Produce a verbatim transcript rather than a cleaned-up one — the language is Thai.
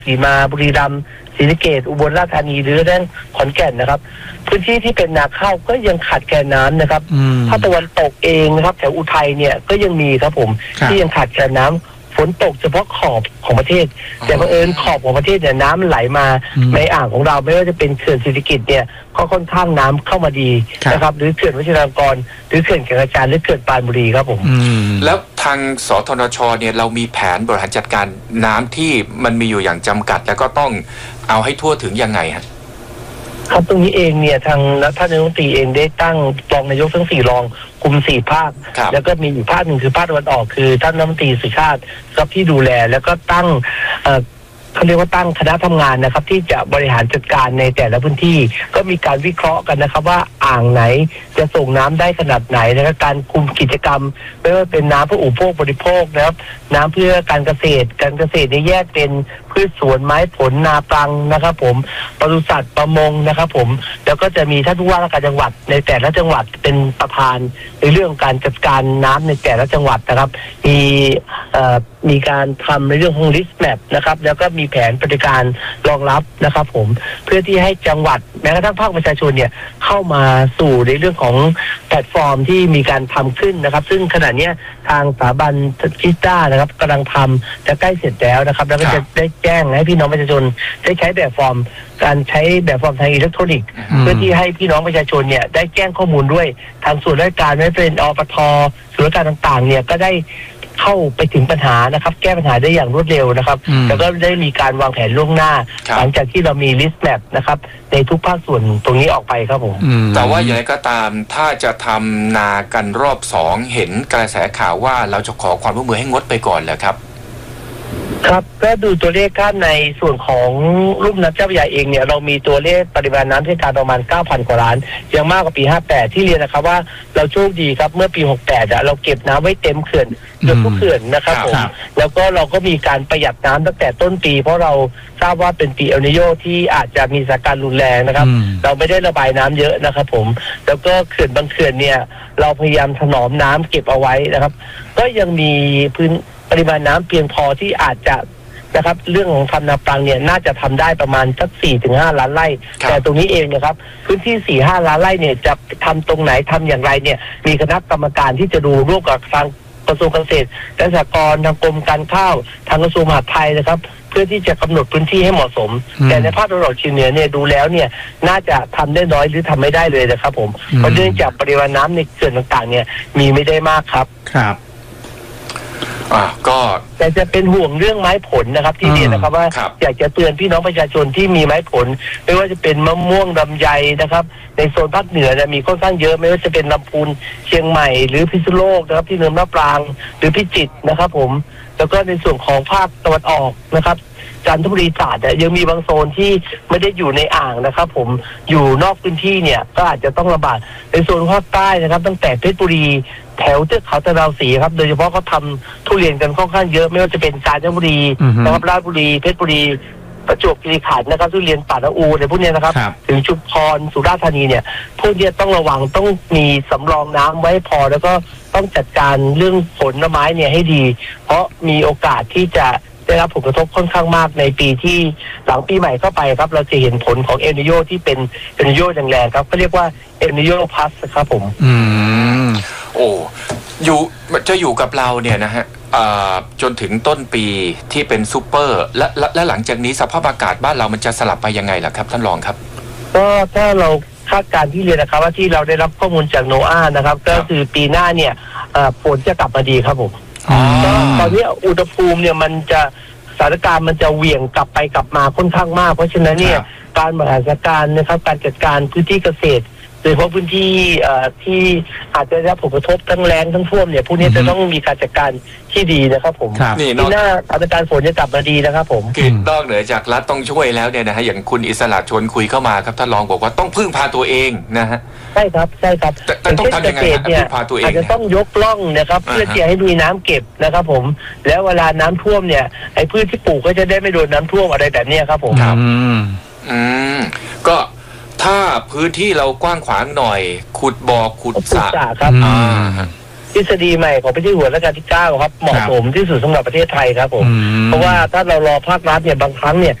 สีมาบุรีรัมย์ศรีสะเกษอุบลราชธานีหรือเรื่องขอนแก่นนะครับพื้นที่ที่เป็นนาข้าวก็ยังขาดแคลนน้ำนะครับภาคตะวันตกเองนะครับแถวอุทัยเนี่ยก็ยังมีครับผมที่ยังขาดแคลนน้ำฝนตกเฉพาะขอบของประเทศแต่บังเอิญขอบของประเทศเนี่ยน้ำไหลมาในอ่างของเราไม่ว่าจะเป็นเขื่อนศรีสะเกษเนี่ยก็ค่อนข้างน้ำเข้ามาดีนะครับหรือเขื่อนวชิรากรหรือเขื่อนแก่งกระจานหรือเขื่อนปรานบุรีครับผมแล้วทางสทนชเนี่ยเรามีแผนบริหารจัดการน้ำที่มันมีอยู่อย่างจำกัดแล้วก็ต้องเอาให้ทั่วถึงยังไงฮะครับตรงนี้เองเนี่ยทางท่านนายกรัฐมนตรีเองได้ตั้งรองนายกทั้งสี่รองคุมสี่ภาคแล้วก็มีอยู่ภาคหนึ่งคือภาคตะวันออกคือท่านรัฐมนตรีสุชาติครับที่ดูแลแล้วก็ตั้งเอ่อเขาเรียกว่าตั้งคณะทำงานนะครับที่จะบริหารจัดการในแต่ละพื้นที่ก็มีการวิเคราะห์กันนะครับว่าอ่างไหนจะส่งน้ำได้ขนาดไหนนะครับการคุมกิจกรรมไม่ว่าเป็นน้ำเพื่ออุปโภคบริโภคนะครับน้ำเพื่อการเกษตรการเกษตรนี่แยกเป็นพืชสวนไม้ผลนาปลังนะครับผมปศุสัตว์ประมงนะครับผมแล้วก็จะมีท่านผู้ว่าราชการจังหวัดในแต่ละจังหวัดเป็นประธานในเรื่องการจัดการน้ำในแต่ละจังหวัดนะครับมีเอ่อมีการทำในเรื่องของ list map นะครับแล้วก็มีแผนปฏิบัติการรองรับนะครับผมเพื่อที่ให้จังหวัดแม้กระทั่งภาคประชาชนเนี่ยเข้ามาสู่ในเรื่องของแพลตฟอร์มที่มีการทำขึ้นนะครับซึ่งขณะนี้ทางสถาบันคิสตานะครับกำลังทำจะใกล้เสร็จแล้วนะครับแล้วก็จะได้แจ้งให้พี่น้องประชาชนได้ใช้แบบฟอร์มการใช้แบบฟอร์มทางอิเล็กทรอนิกส์เพื่อที่ให้พี่น้องประชาชนเนี่ยได้แจ้งข้อมูลด้วยทางส่วนราชการไม่เป็นอปทส่วนราชการต่างๆเนี่ยก็ได้เข้าไปถึงปัญหานะครับแก้ปัญหาได้อย่างรวดเร็วนะครับแล้วก็ได้มีการวางแผนล่วงหน้าหลังจากที่เรามี list map นะครับในทุกภาคส่วนตรงนี้ออกไปครับผมแต่ว่าอย่างไรก็ตามถ้าจะทำนากันรอบสองเห็นกระแสข่าวว่าเราจะขอความร่วมมือให้งดไปก่อนแล้วครับครับก็ดูตัวเลขครับในส่วนของลุ่มน้ำเจ้าพระยาเองเนี่ยเรามีตัวเลขปริมาณน้ำที่การประมาณ เก้าพัน กว่าล้านยังมากกว่าปีห้าแปดที่เรียนนะครับว่าเราโชคดีครับเมื่อปีหกแปดอ่ะเราเก็บน้ำไว้เต็มเขื่อนเกือบทุกเขื่อนนะครับผมแล้วก็เราก็มีการประหยัดน้ำตั้งแต่ต้นปีเพราะเราทราบว่าเป็นปีเอลนิโญที่อาจจะมีสถานการณ์รุนแรงนะครับเราไม่ได้ระบายน้ำเยอะนะครับผมแล้วก็เขื่อนบางเขื่อนเนี่ยเราพยายามถนอมน้ำเก็บเอาไว้นะครับก็ยังมีพื้นปริมาณน้ำเพียงพอที่อาจจะนะครับเรื่องของทำนาปลังเนี่ยน่าจะทำได้ประมาณสัก สี่ถึงห้า ล้านไร่แต่ตรงนี้เองนะครับพื้นที่ สี่ถึงห้า ล้านไร่เนี่ยจะทำตรงไหนทำอย่างไรเนี่ยมีคณะกรรมการที่จะดูร่วมกับทางกระทรวงเกษตรและสหกรณ์ทางกรมการข้าวทางกระทรวงมหาดไทยนะครับเพื่อที่จะกำหนดพื้นที่ให้เหมาะสมแต่ในภาคตะวันออกเฉียงเหนือเนี่ยดูแล้วเนี่ยน่าจะทำได้น้อยหรือทำไม่ได้เลยนะครับผมเพราะเนื่องจากปริมาณน้ำในเขื่อนต่างๆเนี่ยมีไม่ได้มากครับครับอ่าก็แต่จะเป็นห่วงเรื่องไม้ผลนะครับที่เรียนนะครับว่าอยากจะเตือนพี่น้องประชาชนที่มีไม้ผลไม่ว่าจะเป็นมะม่วงลำไยนะครับในโซนภาคเหนือจะมีค่อนข้างเยอะไม่ว่าจะเป็นลำพูนเชียงใหม่หรือพิษณุโลกนะครับที่เนินมะปรางหรือพิจิตรนะครับผมแล้วก็ในส่วนของภาคตะวันออกนะครับจันทบุรีตราดเนี่ยยังมีบางโซนที่ไม่ได้อยู่ในอ่างนะครับผมอยู่นอกพื้นที่เนี่ยก็อาจจะต้องระบาดในโซนภาคใต้นะครับตั้งแต่เพชรบุรีแถวเทือกเขาตะนาวศรีครับโดยเฉพาะเขาทำทุเรียนกันค่อนข้างเยอะไม่ว่าจะเป็นกาญจนบุรีนะครับราชบุรีเพชรบุรีประจวบคีรีขันธ์นะครับทุเรียนป่าตะอูในพวกนี้นะครับถึงชุมพรสุราษฎร์ธานีเนี่ยพวกนี้ต้องระวังต้องมีสำรองน้ำไว้พอแล้วก็ต้องจัดการเรื่องผลไม้เนี่ยให้ดีเพราะมีโอกาสที่จะได้รับผลกระทบค่อนข้างมากในปีที่หลังปีใหม่เข้าไปครับเราจะเห็นผลของเอลนิโญที่เป็นเอลนิโญแรงๆครับเขาเรียกว่าเอลนิโญพลัสครับผมอืมโอ้อยู่จะอยู่กับเราเนี่ยนะฮะจนถึงต้นปีที่เป็นซูเปอร์และและหลังจากนี้สภาพอากาศบ้านเรามันจะสลับไปยังไงล่ะครับท่านรองครับก็ถ้าเราคาดการณ์ที่เรียนนะครับว่าที่เราได้รับข้อมูลจากโนอาห์นะครับก็คือปีหน้าเนี่ยฝนจะกลับมาดีครับผมตอนนี้อุณหภูมิเนี่ยมันจะสถานการณ์มันจะเหวี่ยงกลับไปกลับมาค่อนข้างมากเพราะฉะนั้นเนี่ยการบริหารจัดการนะครับการจัดการพื้นที่เกษตรโดยเฉพาะพื้นที่ที่อาจจะได้รับผลกระทบทั้งแล้งทั้งท่วมเนี่ยพวกนี้จะต้องมีการจัดการที่ดีนะครับผมปีหน้าสถานการณ์ฝนจะกลับมาดีนะครับผมคือนอกเหนือจากรัฐต้องช่วยแล้วเนี่ยนะฮะอย่างคุณอิสระชวนคุยเข้ามาครับท่านรองบอกว่าต้องพึ่งพาตัวเองนะฮะใช่ครับใช่ครับแต่ต้องทำยังไงครับพึ่งพาตัวเองอาจจะต้องยกล่องนะครับเพื่อที่จะให้มีน้ำเก็บนะครับผมแล้วเวลาน้ำท่วมเนี่ยไอ้พืชที่ปลูกก็จะได้ไม่โดนน้ำท่วมอะไรแบบนี้ครับผมครับอืมก็ถ้าพื้นที่เรากว้างขวางหน่อยขุดบ่อขุดสระครับอ่าทฤษฎีใหม่ของพระเจ้าอยู่หัวรัชกาลที่เก้าครับเหมาะสมที่สุดสำหรับประเทศไทยครับผมเพราะว่าถ้าเรารอภาครัฐเนี่ยบางครั้งเนี่ย